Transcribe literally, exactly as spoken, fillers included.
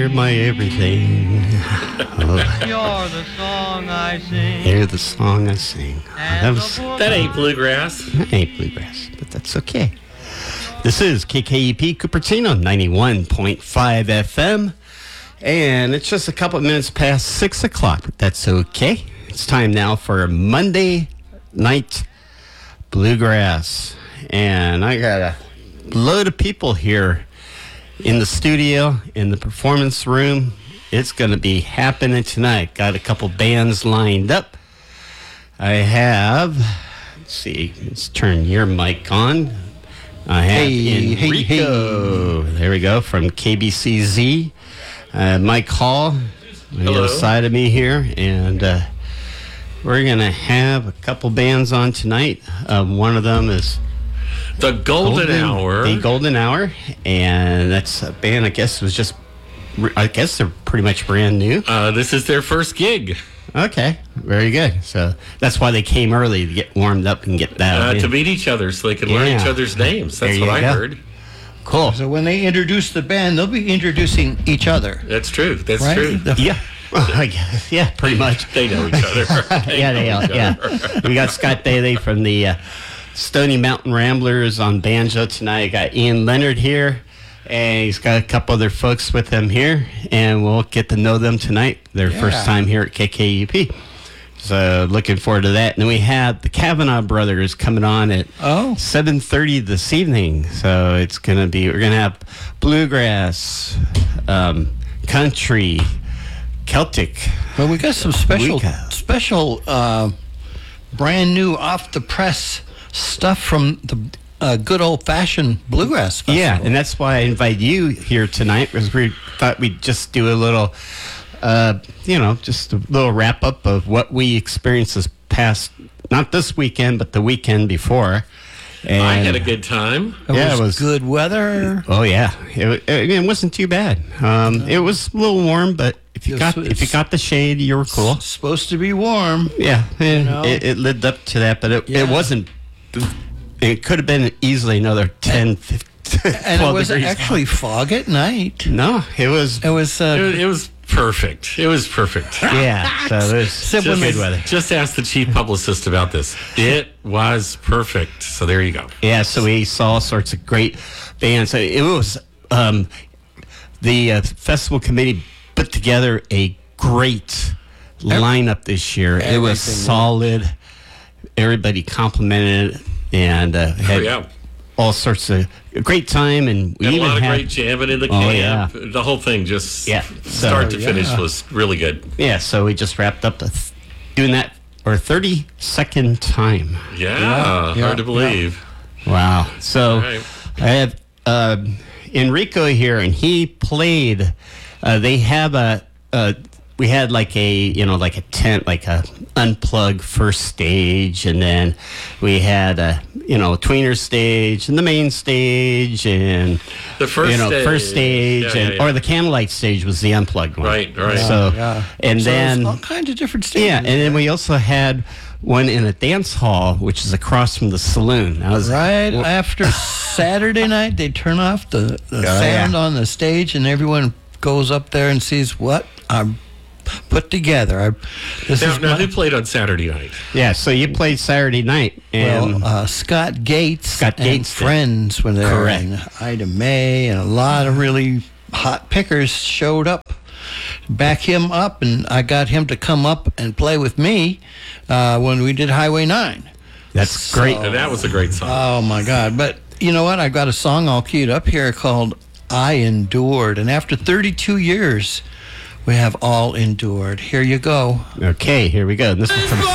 You're my everything. Oh, You're the song I sing. you're the song I sing. Oh, that was That ain't bluegrass. that ain't bluegrass, but that's okay. This is K K E P Cupertino, ninety-one point five F M. And it's just a couple of minutes past six o'clock, but that's okay. It's time now for Monday Night Bluegrass. And I got a load of people here in the studio, in the performance room. It's going to be happening tonight. Got a couple bands lined up. I have, let's see, let's turn your mic on. I have Hey, hey, Enrico. There we go, from K B C Z. Uh, Mike Hall on the Hello. other side of me here. And uh, we're going to have a couple bands on tonight. Um, one of them is The Golden, Hour. The Golden Hour. And that's a band, I guess, was just, I guess they're pretty much brand new. Uh, this is their first gig. Okay, very good. So that's why they came early, to get warmed up and get that. Uh, in. to meet each other so they can learn Yeah. each other's names. That's There what you I go. heard. Cool. So when they introduce the band, they'll be introducing each other, That's true. That's right? true. The- Yeah. I guess, yeah, pretty much. They know each other. They yeah, know they are. each Yeah. other. We got Scott Bailey from the uh, Stony Mountain Ramblers on banjo tonight. Got Ian Leonard here, and he's got a couple other folks with him here, and we'll get to know them tonight. Their Yeah. first time here at K K U P. So looking forward to that. And then we have the Kavanaugh brothers coming on at Oh. seven thirty this evening. So it's going to be, we're going to have bluegrass, um, country, Celtic. Well, we got some special, We got- special, uh, brand new off the press stuff from the uh, good old fashioned bluegrass festival. Yeah, and that's why I invite you here tonight, because we thought we'd just do a little, uh, you know, just a little wrap up of what we experienced this past, not this weekend, but the weekend before. And I had a good time. It yeah, was, it was- good weather. Oh yeah, it, it, it wasn't too bad. Um, it was a little warm, but if you Yes, got if you it's- got the shade, you were cool. It's supposed to be warm. Yeah, and know? it, it lived up to that, but it, Yeah. it wasn't. It could have been easily another ten, fifteen, And it twelve was degrees. actually fog at night. No, it was. It was, It uh, was, it was perfect. It was perfect. Yeah, so it was Except just when good they- weather. Just ask the chief publicist about this. It was perfect. So there you go. Yeah, so we saw all sorts of great bands. It was um, the uh, festival committee put together a great lineup this year. It was Everything. solid. Everybody complimented it and uh, Oh, had yeah. all sorts of a great time. And we Got a even lot of had great jamming in the Oh, camp. yeah. The whole thing just Yeah. start So- to finish yeah. was really good. yeah. So we just wrapped up the th- doing that for thirty second time. Yeah. Yeah, yeah, Hard to believe. Wow. So All right. I have uh, Enrico here, and he played. Uh, they have a, a. We had like a you know like a tent, like a unplugged first stage, and then we had a you know a tweener stage and the main stage, and The first you know stage. first stage, Yeah, yeah, and yeah. or the candlelight stage was the unplugged one. Right, right. So yeah. and So there's then all kinds of different stages. yeah, and then we also had one in a dance hall, which is across from the saloon. That was Right after Saturday night, they turn off the, the Oh, sound yeah. on the stage, and everyone goes up there and sees what I'm put together. I, this Now, is now my- who played on Saturday night? Yeah, so you played Saturday night, and well, uh, Scott Gates, Scott and Gates did. friends were there, Correct. and Ida May, and a lot of really hot pickers showed up. Back him up, and I got him to come up and play with me uh, when we did Highway nine. that's So- great. And that was a great song. Oh my God! But you know what? I got a song all queued up here called "I Endured," and after thirty-two years, we have all endured. Here you go. Okay, here we go. This is from